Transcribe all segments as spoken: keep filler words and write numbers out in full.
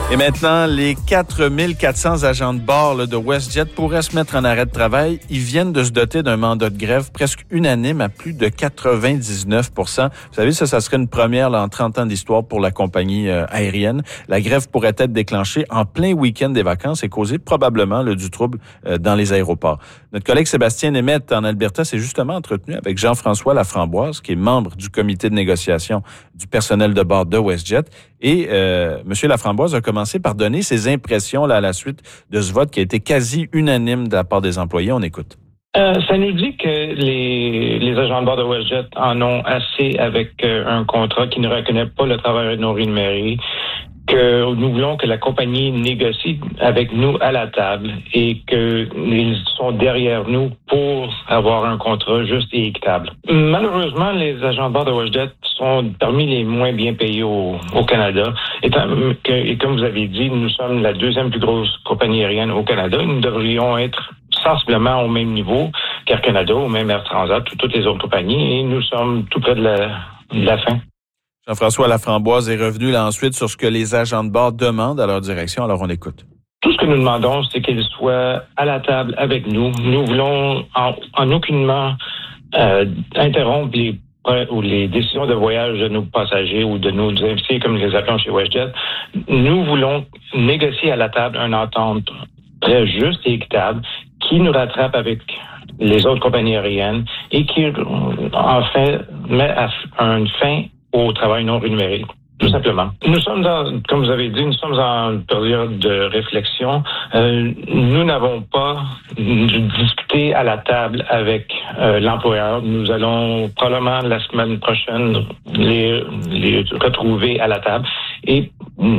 Et maintenant, les quatre mille quatre cents agents de bord là, de WestJet pourraient se mettre en arrêt de travail. Ils viennent de se doter d'un mandat de grève presque unanime à plus de quatre-vingt-dix-neuf pour cent. Vous savez, ça, ça serait une première là, en trente ans d'histoire pour la compagnie euh, aérienne. La grève pourrait être déclenchée en plein week-end des vacances et causer probablement là, du trouble euh, dans les aéroports. Notre collègue Sébastien Németh en Alberta s'est justement entretenu avec Jean-François Laframboise, qui est membre du comité de négociation du personnel de bord de WestJet. Et euh, M. Laframboise a commencé par donner ses impressions là, à la suite de ce vote qui a été quasi unanime de la part des employés. On écoute. Euh, ça nous dit que les, les agents de bord de WestJet en ont assez avec euh, un contrat qui ne reconnaît pas le travail non rémunéré, que nous voulons que la compagnie négocie avec nous à la table et qu'ils sont derrière nous pour avoir un contrat juste et équitable. Malheureusement, les agents de bord de WestJet sont parmi les moins bien payés au, au Canada. Étant que, et comme vous avez dit, nous sommes la deuxième plus grosse compagnie aérienne au Canada. Nous devrions être sensiblement au même niveau qu'Air Canada, au même Air Transat, ou toutes les autres compagnies, et nous sommes tout près de la, de la fin. Jean-François Laframboise est revenu là ensuite sur ce que les agents de bord demandent à leur direction. Alors, on écoute. Tout ce que nous demandons, c'est qu'ils soient à la table avec nous. Nous voulons en, en aucunement euh, interrompre les ou les décisions de voyage de nos passagers ou de nos invités, comme nous les appelons chez WestJet. Nous voulons négocier à la table une entente très juste et équitable qui nous rattrape avec les autres compagnies aériennes et qui, enfin, met à une fin au travail non rémunéré, tout simplement. Nous sommes dans, comme vous avez dit, nous sommes en période de réflexion. Euh, nous n'avons pas discuté à la table avec euh, l'employeur. Nous allons probablement la semaine prochaine les, les retrouver à la table et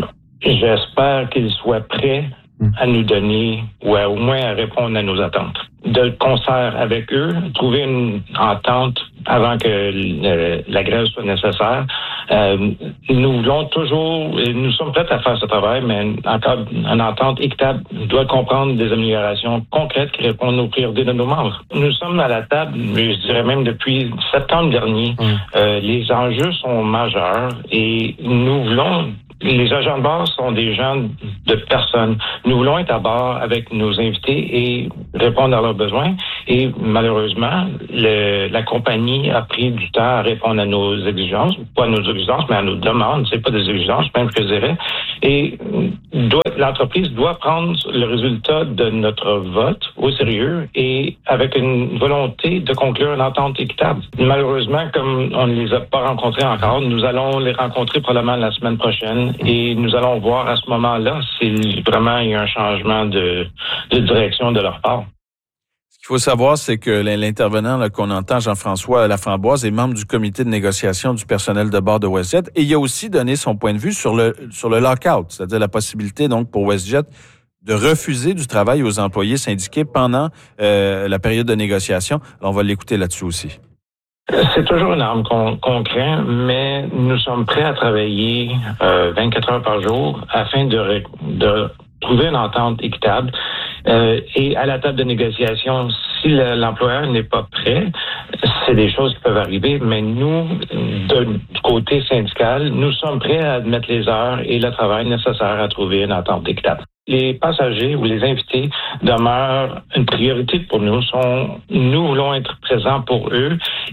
j'espère qu'ils soient prêts à nous donner ou à, au moins à répondre à nos attentes. De concert avec eux, trouver une entente avant que le, la grève soit nécessaire. Euh, nous voulons toujours, nous sommes prêts à faire ce travail, mais encore une entente équitable doit comprendre des améliorations concrètes qui répondent aux priorités de nos membres. Nous sommes à la table, je dirais même depuis septembre dernier. Mmh. Euh, les enjeux sont majeurs et nous voulons. Les agents de bord sont des gens de personnes. Nous voulons être à bord avec nos invités et répondre à leurs besoins. Et malheureusement, le, la compagnie a pris du temps à répondre à nos exigences, pas à nos exigences, mais à nos demandes. C'est pas des exigences, même je dirais. Et doit, l'entreprise doit prendre le résultat de notre vote au sérieux et avec une volonté de conclure une entente équitable. Malheureusement, comme on ne les a pas rencontrés encore, nous allons les rencontrer probablement la semaine prochaine. Et nous allons voir à ce moment-là si vraiment il y a un changement de, de direction de leur part. Ce qu'il faut savoir, c'est que l'intervenant là, qu'on entend, Jean-François Laframboise, est membre du comité de négociation du personnel de bord de WestJet. Et il a aussi donné son point de vue sur le, sur le lock-out, c'est-à-dire la possibilité donc pour WestJet de refuser du travail aux employés syndiqués pendant euh, la période de négociation. Alors, on va l'écouter là-dessus aussi. C'est toujours une arme qu'on, qu'on craint, mais nous sommes prêts à travailler euh, vingt-quatre heures par jour afin de, de trouver une entente équitable. Euh, et à la table de négociation, si le, l'employeur n'est pas prêt, c'est des choses qui peuvent arriver, mais nous, de, du côté syndical, nous sommes prêts à admettre les heures et le travail nécessaire à trouver une entente équitable. Les passagers ou les invités demeurent une priorité pour nous. Sont, nous voulons être présents pour eux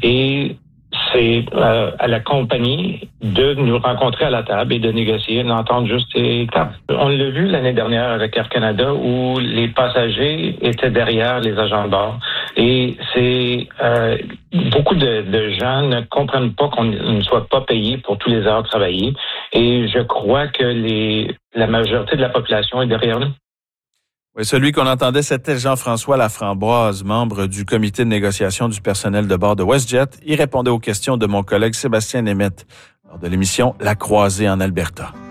et c'est euh, à la compagnie de nous rencontrer à la table et de négocier une entente juste et équitable. On l'a vu l'année dernière avec Air Canada où les passagers étaient derrière les agents de bord et c'est euh, beaucoup de, de gens ne comprennent pas qu'on ne soit pas payé pour tous les heures travaillées et je crois que les la majorité de la population est derrière nous. Oui, celui qu'on entendait, c'était Jean-François Laframboise, membre du comité de négociation du personnel de bord de WestJet. Il répondait aux questions de mon collègue Sébastien Németh lors de l'émission La Croisée en Alberta.